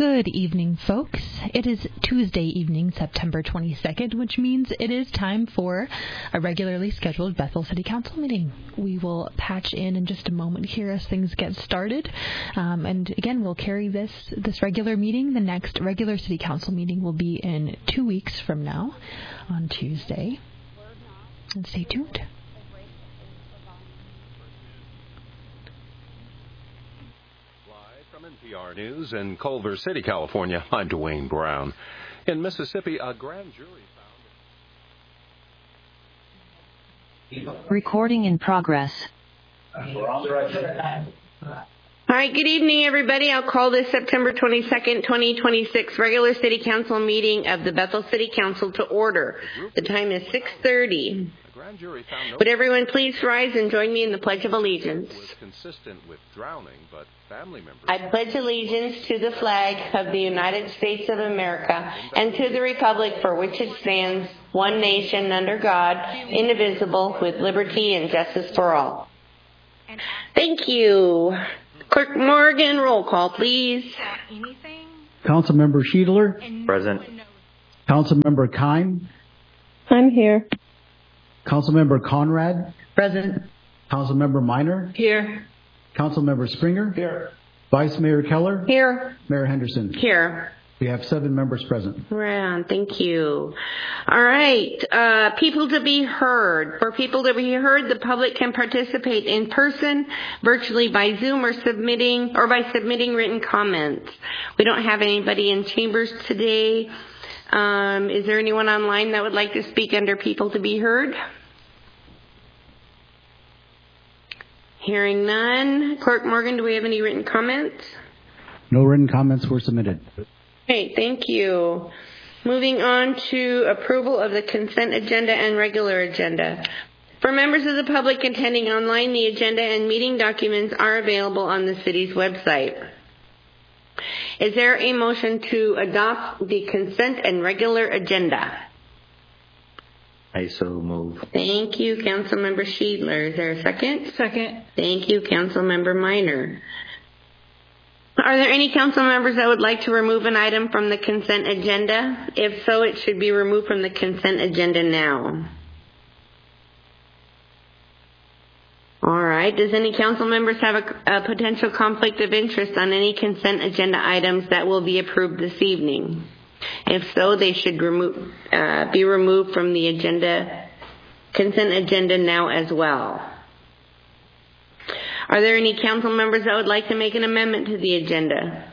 Good evening, folks. It is Tuesday evening, September 22nd, which means it is time for a regularly scheduled Bethel City Council meeting. We will patch in just a moment here as things get started. And again, we'll carry this regular meeting. The next regular City Council meeting will be in 2 weeks from now on Tuesday. And stay tuned. NPR News in Culver City, California. I'm Dwayne Brown. In Mississippi, a grand jury found... Recording in progress. We're on the right track. All right, good evening, everybody. I'll call this September 22nd, 2026 regular City Council meeting of the Bethel City Council to order. The time is 6:30. Would everyone please rise and join me in the Pledge of Allegiance? Consistent with drowning, but family members. I pledge allegiance to the flag of the United States of America and to the republic for which it stands, one nation under God, indivisible, with liberty and justice for all. Thank you. Clerk Morgan, roll call, please. Councilmember Schiedler. Present. Councilmember Keim. I'm here. Councilmember Conrad. Present. Councilmember Minor. Here. Councilmember Springer. Here. Vice Mayor Keller. Here. Mayor Henderson. Here. We have 7 members present. Round, thank you. All right, people to be heard. For people to be heard, the public can participate in person, virtually by Zoom, or by submitting written comments. We don't have anybody in chambers today. Is there anyone online that would like to speak under people to be heard? Hearing none. Clerk Morgan, do we have any written comments? No written comments were submitted. Great, thank you. Moving on to approval of the consent agenda and regular agenda. For members of the public attending online, the agenda and meeting documents are available on the city's website. Is there a motion to adopt the consent and regular agenda? I so move. Thank you, Councilmember Schiedler. Is there a second? Second. Thank you, Councilmember Minor. Are there any council members that would like to remove an item from the consent agenda? If so, it should be removed from the consent agenda now. All right. Does any council members have a potential conflict of interest on any consent agenda items that will be approved this evening? If so, they should be removed from the consent agenda now as well. Are there any council members that would like to make an amendment to the agenda?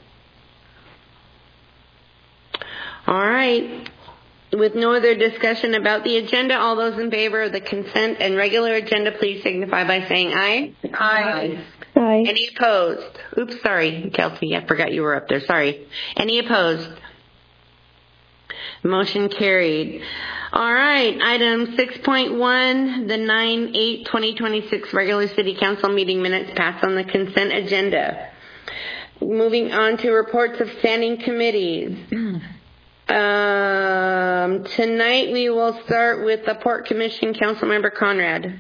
All right. With no other discussion about the agenda, all those in favor of the consent and regular agenda, please signify by saying aye. Aye. Aye. Any opposed? Oops, sorry, Kelsey, I forgot you were up there. Sorry. Any opposed? Motion carried. All right, item 6.1, the 9/8/2026 regular City Council meeting minutes passed on the consent agenda. Moving on to reports of standing committees. Tonight we will start with the Port Commission. Councilmember Conrad.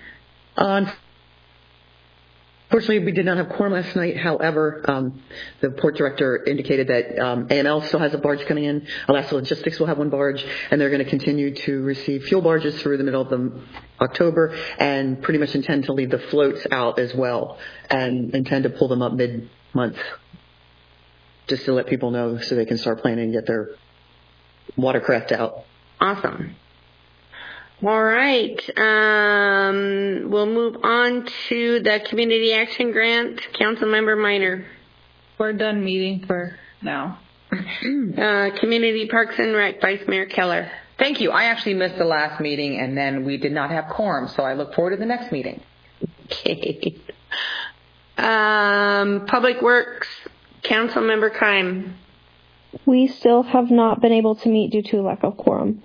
Unfortunately, we did not have quorum last night. However, the port director indicated that AML still has a barge coming in. Alaska Logistics will have one barge, and they're going to continue to receive fuel barges through the middle of October, and pretty much intend to leave the floats out as well, and intend to pull them up mid-month, just to let people know so they can start planning and get their watercraft out. Awesome. All right. We'll move on to the Community Action Grant. Councilmember Minor. We're done meeting for now. Community Parks and Rec, Vice Mayor Keller. Thank you. I actually missed the last meeting, and then we did not have quorum, so I look forward to the next meeting. Okay. Public Works, Councilmember Keim. We still have not been able to meet due to lack of quorum.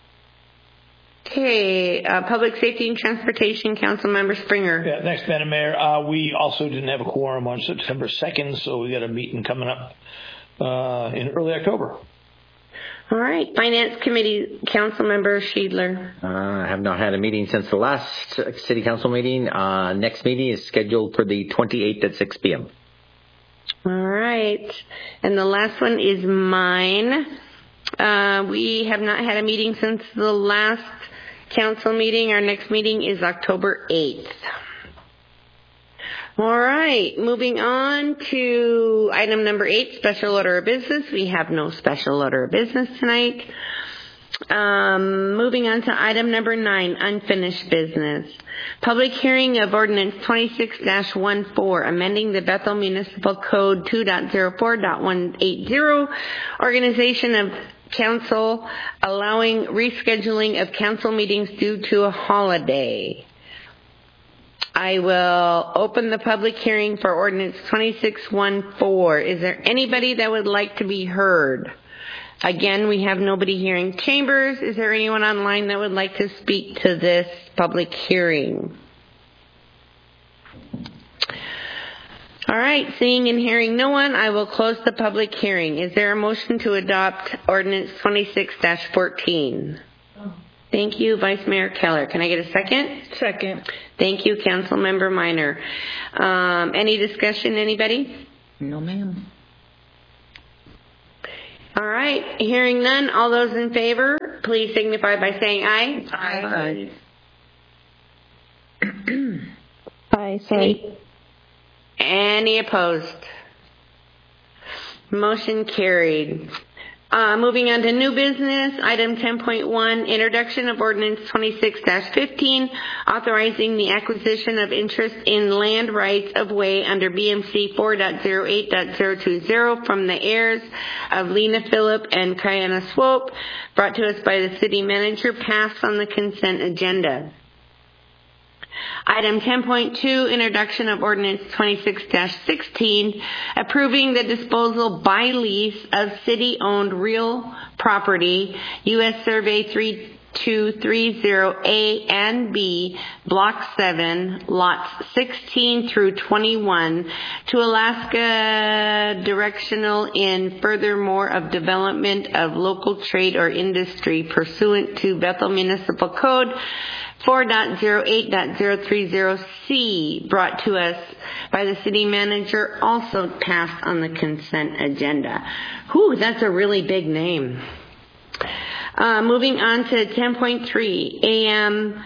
Okay, Public Safety and Transportation, Councilmember Springer. Yeah, thanks, Madam Mayor. We also didn't have a quorum on September 2nd, so we got a meeting coming up in early October. All right, Finance Committee, Councilmember Schiedler. I have not had a meeting since the last City Council meeting. Next meeting is scheduled for the 28th at 6 p.m. All right. And the last one is mine. We have not had a meeting since the last council meeting. Our next meeting is October 8th. All right. Moving on to item number 8, special order of business. We have no special order of business tonight. Moving on to item number 9, unfinished business. Public hearing of ordinance 26-14, amending the Bethel Municipal Code 2.04.180, organization of council, allowing rescheduling of council meetings due to a holiday. I will open the public hearing for ordinance 26-14. Is there anybody that would like to be heard? Again, we have nobody here in chambers. Is there anyone online that would like to speak to this public hearing? All right, seeing and hearing no one, I will close the public hearing. Is there a motion to adopt ordinance 26-14? Thank you, Vice Mayor Keller. Can I get a second? Second. Thank you, Councilmember Minor. Any discussion, anybody? No, ma'am. All right, hearing none, all those in favor, please signify by saying aye. Aye. Aye, sorry. Any opposed? Motion carried. Moving on to new business, item 10.1, introduction of ordinance 26-15, authorizing the acquisition of interest in land rights of way under BMC 4.08.020 from the heirs of Lena Phillip and Kiana Swope, brought to us by the city manager, passed on the consent agenda. Item 10.2, introduction of ordinance 26-16, approving the disposal by lease of city-owned real property, U.S. Survey 3230A and B, Block 7, Lots 16 through 21, to Alaska Directional in furthermore of development of local trade or industry pursuant to Bethel Municipal Code 4.08.030C, brought to us by the city manager, also passed on the consent agenda. Whew, that's a really big name. Moving on to 10.3, AM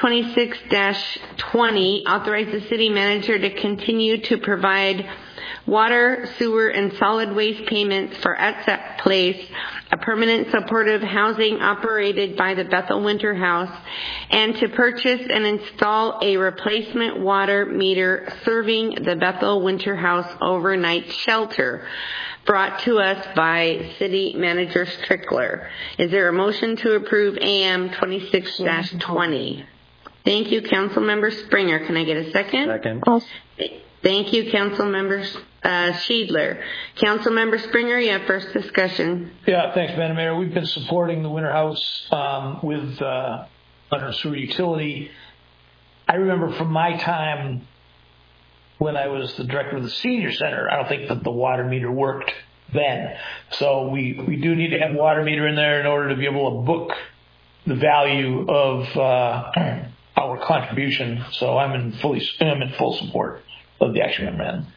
26-20, authorize the city manager to continue to provide water, sewer, and solid waste payments for Atzek Place, a permanent supportive housing operated by the Bethel Winter House, and to purchase and install a replacement water meter serving the Bethel Winter House overnight shelter, brought to us by City Manager Strickler. Is there a motion to approve AM 26-20? Thank you, Councilmember Springer. Can I get a second? Second. Thank you, Councilmember Schiedler. Councilmember Springer, you have first discussion. Yeah, thanks, Madam Mayor. We've been supporting the Winter House with under sewer utility. I remember from my time when I was the director of the senior center, I don't think that the water meter worked then. So we do need to have a water meter in there in order to be able to book the value of our contribution. So I'm in full support of the action memorandum.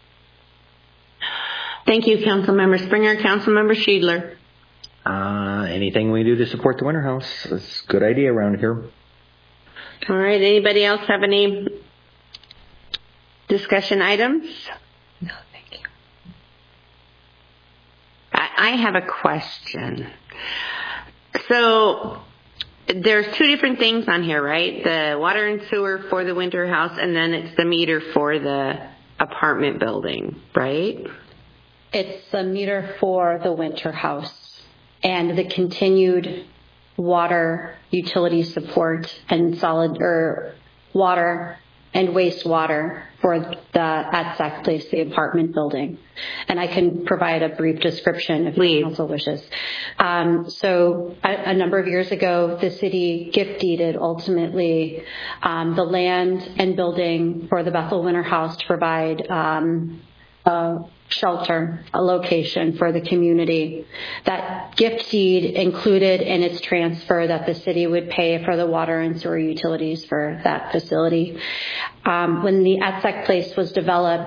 Thank you, Councilmember Springer. Councilmember Schiedler. Anything we do to support the Winter House is a good idea around here. All right. Anybody else have any discussion items? No, thank you. I have a question. So there's two different things on here, right? The water and sewer for the Winter House, and then it's the meter for the apartment building, right? It's the meter for the Winter House and the continued water utility support and solid water and wastewater for the Atzek Place, the apartment building. And I can provide a brief description if the council wishes. So a number of years ago, the city gift deeded ultimately the land and building for the Bethel Winter House to provide a shelter, a location for the community. That gift deed included in its transfer that the city would pay for the water and sewer utilities for that facility. When the Atzek Place was developed,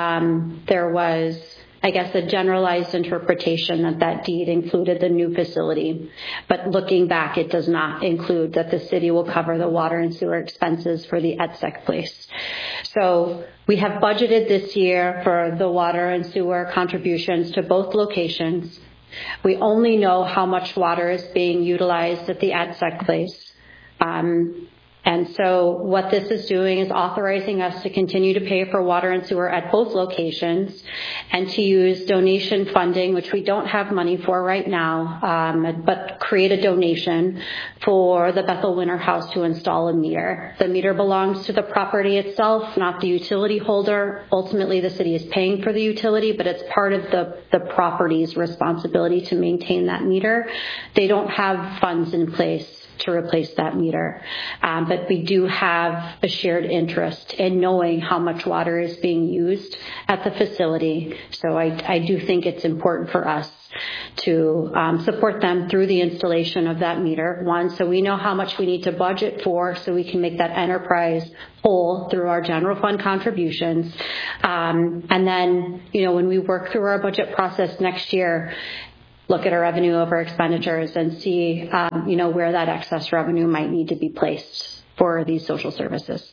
there was, I guess, a generalized interpretation that deed included the new facility. But looking back, it does not include that the city will cover the water and sewer expenses for the ETSEC place. So we have budgeted this year for the water and sewer contributions to both locations. We only know how much water is being utilized at the ETSEC place. And so what this is doing is authorizing us to continue to pay for water and sewer at both locations and to use donation funding, which we don't have money for right now, but create a donation for the Bethel Winter House to install a meter. The meter belongs to the property itself, not the utility holder. Ultimately, the city is paying for the utility, but it's part of the property's responsibility to maintain that meter. They don't have funds in place to replace that meter. But we do have a shared interest in knowing how much water is being used at the facility. So I do think it's important for us to support them through the installation of that meter. One, so we know how much we need to budget for so we can make that enterprise whole through our general fund contributions. And then, when we work through our budget process next year, look at our revenue over expenditures and see, where that excess revenue might need to be placed for these social services.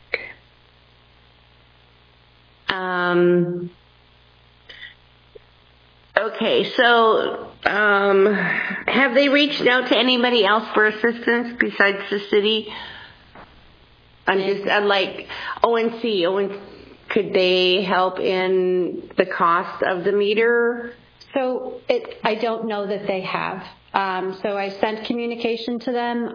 Okay, so have they reached out to anybody else for assistance besides the city? I'm just like ONC, could they help in the cost of the meter? So I don't know that they have. So I sent communication to them.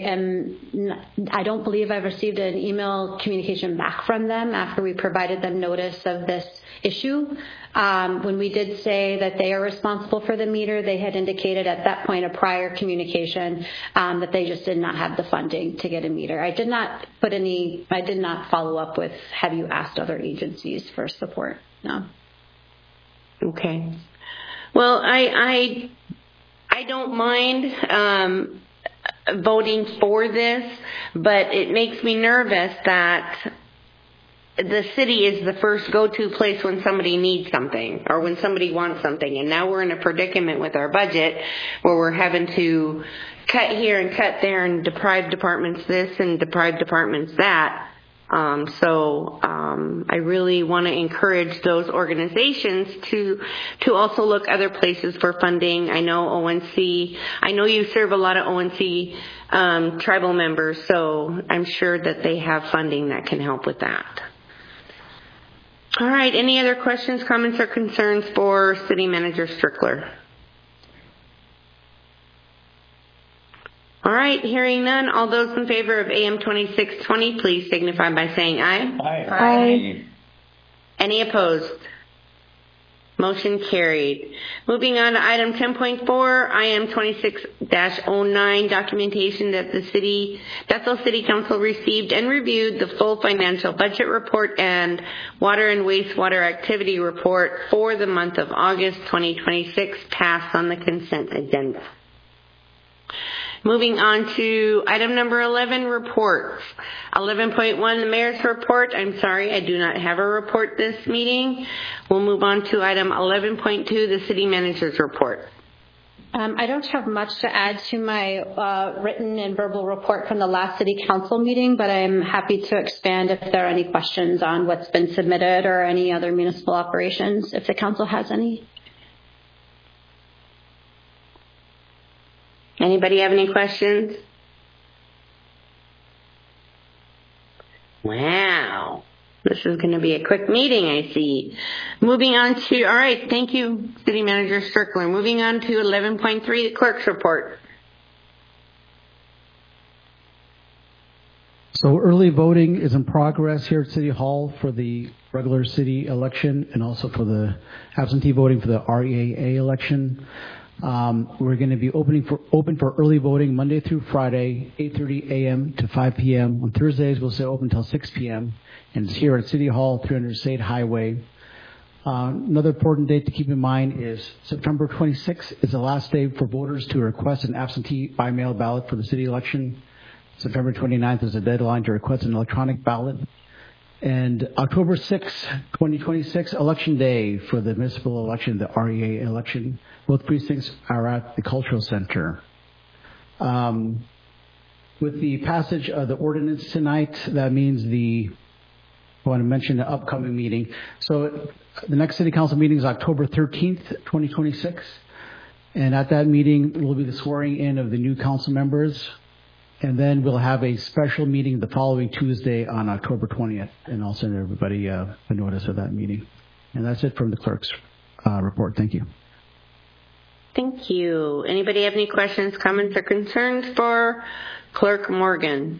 I don't believe I've received an email communication back from them after we provided them notice of this issue. When we did say that they are responsible for the meter, they had indicated at that point a prior communication that they just did not have the funding to get a meter. I did not follow up with, have you asked other agencies for support? No. Okay. Well, I don't mind voting for this, but it makes me nervous that the city is the first go-to place when somebody needs something or when somebody wants something. And now we're in a predicament with our budget where we're having to cut here and cut there and deprive departments this and deprive departments that. So I really want to encourage those organizations to also look other places for funding. I know ONC, I know you serve a lot of ONC tribal members, so I'm sure that they have funding that can help with that. All right, any other questions, comments, or concerns for City Manager Strickler? All right, hearing none, all those in favor of AM 2620, please signify by saying aye. Aye. Aye. Any opposed? Motion carried. Moving on to item 10.4, IM 26-09, documentation that the Bethel City Council received and reviewed the full financial budget report and water and wastewater activity report for the month of August 2026, passed on the consent agenda. Moving on to item number 11, reports. 11.1, the mayor's report. I'm sorry, I do not have a report this meeting. We'll move on to item 11.2, the city manager's report. I don't have much to add to my written and verbal report from the last city council meeting, but I'm happy to expand if there are any questions on what's been submitted or any other municipal operations, if the council has any. Anybody have any questions? Wow. This is going to be a quick meeting, I see. Moving on to, all right, thank you, City Manager Strickler. Moving on to 11.3, the clerk's report. So early voting is in progress here at City Hall for the regular city election and also for the absentee voting for the REAA election. We're going to be open for early voting Monday through Friday, 8:30 a.m. to 5 p.m. On Thursdays, we'll stay open until 6 p.m. And it's here at City Hall, 300 State Highway. Another important date to keep in mind is September 26th is the last day for voters to request an absentee by mail ballot for the city election. September 29th is the deadline to request an electronic ballot. And October 6, 2026, Election Day for the municipal election, the REA election. Both precincts are at the Cultural Center. With the passage of the ordinance tonight, that means I want to mention the upcoming meeting. So the next City Council meeting is October 13th, 2026. And at that meeting, will be the swearing in of the new council members. And then we'll have a special meeting the following Tuesday on October 20th. And I'll send everybody a notice of that meeting. And that's it from the clerk's report. Thank you. Thank you. Anybody have any questions, comments, or concerns for Clerk Morgan?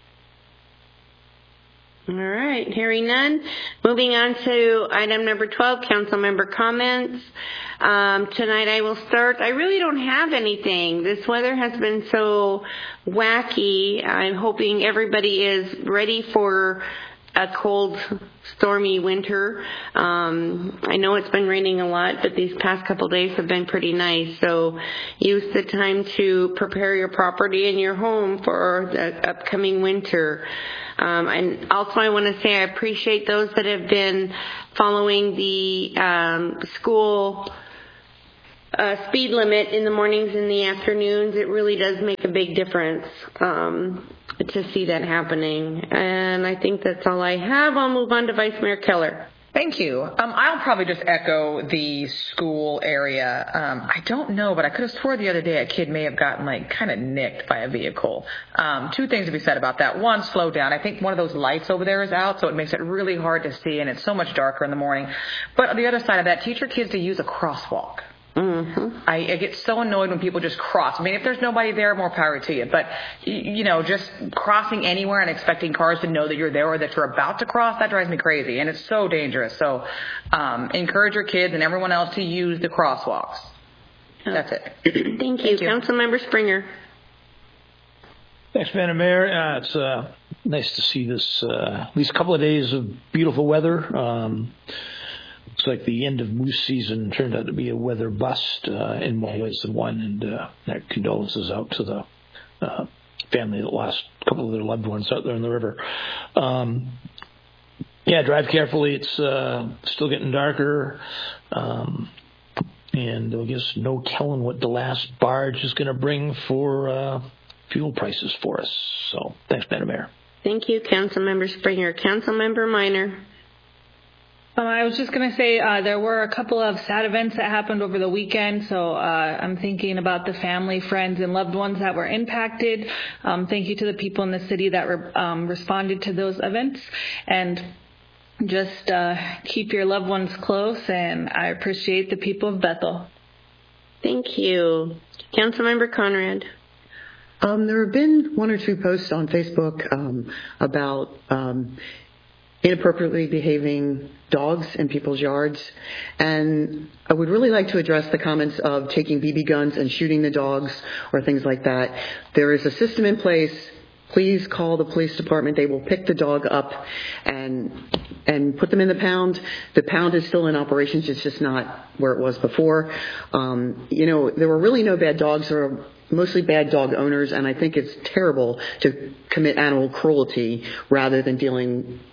All right, hearing none. Moving on to item number 12, council member comments. Tonight I will start. I really don't have anything. This weather has been so wacky. I'm hoping everybody is ready for a cold, stormy winter. I know it's been raining a lot, but these past couple days have been pretty nice. So use the time to prepare your property and your home for the upcoming winter. And also I want to say I appreciate those that have been following the school speed limit in the mornings and the afternoons. It really does make a big difference to see that happening. And I think that's all I have. I'll move on to Vice Mayor Keller. Thank you. I'll probably just echo the school area. I don't know, but I could have swore the other day a kid may have gotten kind of nicked by a vehicle. Two things to be said about that. One, slow down. I think one of those lights over there is out, so it makes it really hard to see, and it's so much darker in the morning. But on the other side of that, teach your kids to use a crosswalk. Mm-hmm. I get so annoyed when people just cross. I mean, if there's nobody there, more power to you. But, just crossing anywhere and expecting cars to know that you're there or that you're about to cross, that drives me crazy. And it's so dangerous. So encourage your kids and everyone else to use the crosswalks. That's it. Thank you. Councilmember Springer. Thanks, Madam Mayor. It's nice to see this, at least a couple of days of beautiful weather. Looks like the end of moose season turned out to be a weather bust in more ways than one, and our condolences out to the family that lost a couple of their loved ones out there in the river. Drive carefully. It's still getting darker, and I guess no telling what the last barge is going to bring for fuel prices for us. So thanks, Madam Mayor. Thank you, Councilmember Springer. Councilmember Minor. I was just going to say there were a couple of sad events that happened over the weekend, so I'm thinking about the family, friends, and loved ones that were impacted. Thank you to the people in the city that responded to those events, and just keep your loved ones close, and I appreciate the people of Bethel. Thank you. Councilmember Conrad. There have been one or two posts on Facebook about inappropriately behaving dogs in people's yards. And I would really like to address the comments of taking BB guns and shooting the dogs or things like that. There is a system in place. Please call the police department. They will pick the dog up and put them in the pound. The pound is still in operations. It's just not where it was before. There were really no bad dogs. There were mostly bad dog owners, and I think it's terrible to commit animal cruelty rather than dealing